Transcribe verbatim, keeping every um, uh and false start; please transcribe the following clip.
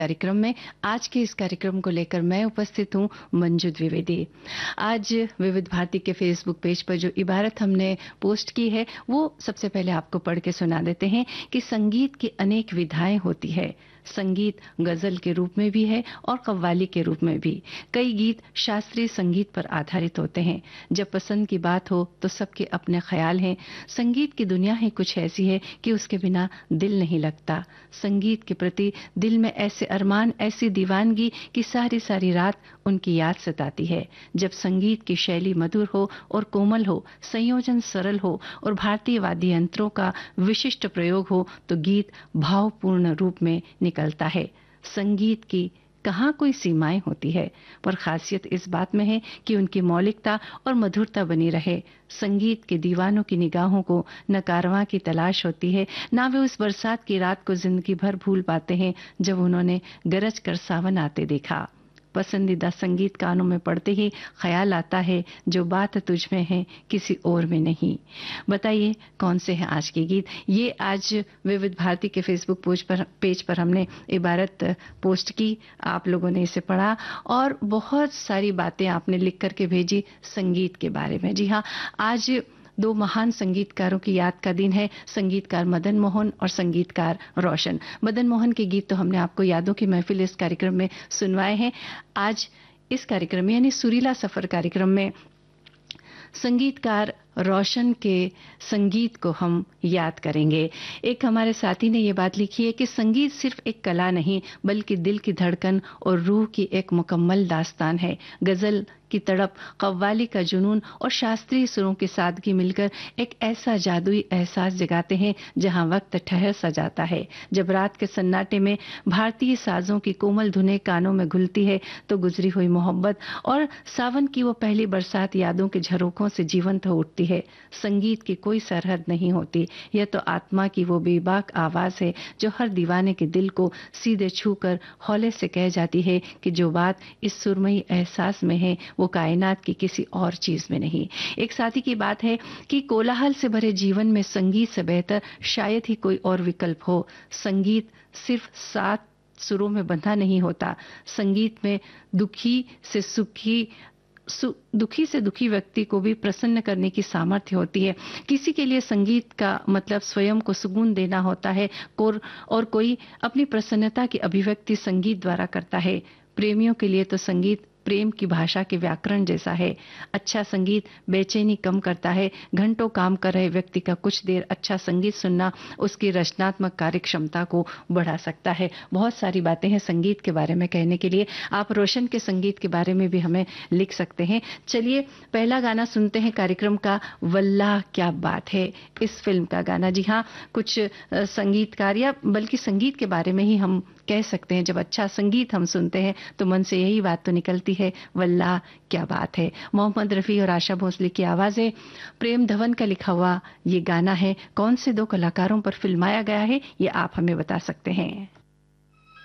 कार्यक्रम में आज के इस कार्यक्रम को लेकर मैं उपस्थित हूं मंजू द्विवेदी। आज विविध भारती के फेसबुक पेज पर जो इबारत हमने पोस्ट की है वो सबसे पहले आपको पढ़ के सुना देते हैं कि संगीत की अनेक विधाएं होती है। संगीत गजल के रूप में भी है और कव्वाली के रूप में भी। कई गीत शास्त्रीय संगीत पर आधारित होते हैं। जब पसंद की बात हो तो सबके अपने ख्याल हैं। संगीत की दुनिया ही कुछ ऐसी है कि उसके बिना दिल नहीं लगता। संगीत के प्रति दिल में ऐसे अरमान, ऐसी दीवानगी कि सारी सारी रात उनकी याद सताती है। जब संगीत की शैली मधुर हो और कोमल हो, संयोजन सरल हो और भारतीय वाद्य यंत्रों का विशिष्ट प्रयोग हो तो गीत भावपूर्ण रूप में निकलता है। संगीत की कहाँ कोई सीमाएं होती है, पर खासियत इस बात में है कि उनकी मौलिकता और मधुरता बनी रहे। संगीत के दीवानों की निगाहों को न कारवां की तलाश होती है, ना वे उस बरसात की रात को जिंदगी भर भूल पाते हैं जब उन्होंने गरज कर सावन आते देखा। पसंदीदा संगीत कानों में पड़ते ही ख्याल आता है, जो बात तुझ में है किसी और में नहीं। बताइए कौन से हैं आज के गीत। ये आज विविध भारती के फेसबुक पेज पर पेज पर हमने इबारत पोस्ट की, आप लोगों ने इसे पढ़ा और बहुत सारी बातें आपने लिख करके भेजी संगीत के बारे में। जी हाँ, आज दो महान संगीतकारों की याद का दिन है, संगीतकार मदन मोहन और संगीतकार रोशन। मदन मोहन के गीत तो हमने आपको यादों की महफिल इस कार्यक्रम में सुनवाए हैं। आज इस कार्यक्रम में यानी सुरीला सफर कार्यक्रम में संगीतकार रोशन के संगीत को हम याद करेंगे। एक हमारे साथी ने ये बात लिखी है कि संगीत सिर्फ एक कला नहीं बल्कि दिल की धड़कन और रूह की एक मुकम्मल दास्तान है। गजल की तड़प, कव्वाली का जुनून और शास्त्रीय सुरों की सादगी मिलकर एक ऐसा जादुई एहसास जगाते हैं जहां वक्त ठहर सा जाता है। जब रात के सन्नाटे में भारतीय साजों की कोमल धुनें कानों में घुलती है तो गुजरी हुई मोहब्बत और सावन की वो पहली बरसात यादों के झरोखों से जीवंत हो उठती है। संगीत की कोई सरहद नहीं होती, यह तो आत्मा की वो बेबाक आवाज है जो हर दीवाने के दिल को सीधे छूकर हौले से कह जाती है कि जो बात इस सुरमई एहसास में है वो कायनात की किसी और चीज में नहीं। एक साथी की बात है कि कोलाहल से भरे जीवन में संगीत से बेहतर शायद ही कोई और विकल्प हो। संगीत सिर्फ सात सुरों में बंधा नहीं होता, संगीत में दुखी से सुखी दुखी से दुखी व्यक्ति को भी प्रसन्न करने की सामर्थ्य होती है। किसी के लिए संगीत का मतलब स्वयं को सुकून देना होता है और कोई अपनी प्रसन्नता की अभिव्यक्ति संगीत द्वारा करता है। प्रेमियों के लिए तो संगीत प्रेम की भाषा के व्याकरण जैसा है। अच्छा संगीत बेचैनी कम करता है। घंटों काम कर रहे व्यक्ति का कुछ देर अच्छा संगीत सुनना उसकी रचनात्मक कार्य क्षमता को बढ़ा सकता है। बहुत सारी बातें हैं संगीत के बारे में कहने के लिए। आप रोशन के संगीत के बारे में भी हमें लिख सकते हैं। चलिए पहला गाना सुनते हैं कार्यक्रम का, वल्लाह क्या बात है, इस फिल्म का गाना। जी हाँ, कुछ संगीतकार या बल्कि संगीत के बारे में ही हम कह सकते हैं, जब अच्छा संगीत हम सुनते हैं तो मन से यही बात तो निकलती है, वल्लाह क्या बात है। मोहम्मद रफी और आशा भोसले की आवाजें, प्रेम धवन का लिखा हुआ ये गाना है। कौन से दो कलाकारों पर फिल्माया गया है ये आप हमें बता सकते हैं।